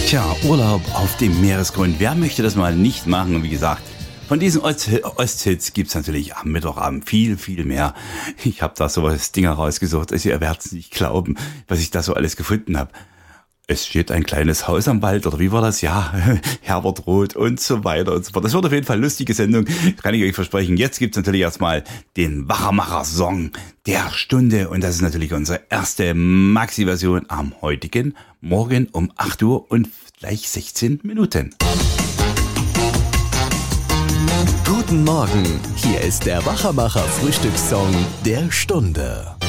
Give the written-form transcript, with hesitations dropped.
Tja, Urlaub auf dem Meeresgrund. Wer möchte das mal nicht machen? Und wie gesagt, von diesen Osthits gibt's natürlich am Mittwochabend viel, viel mehr. Ich habe da sowas Dinger rausgesucht, also ihr werdet es nicht glauben, was ich da so alles gefunden habe. Es steht ein kleines Haus am Wald, oder wie war das? Ja, Herbert Roth und so weiter und so fort. Das wird auf jeden Fall eine lustige Sendung, kann ich euch versprechen. Jetzt gibt's natürlich erstmal den Wachermacher-Song der Stunde und das ist natürlich unsere erste Maxi-Version am heutigen Morgen um 8 Uhr und gleich 16 Minuten. Guten Morgen, hier ist der Wachermacher-Frühstückssong der Stunde.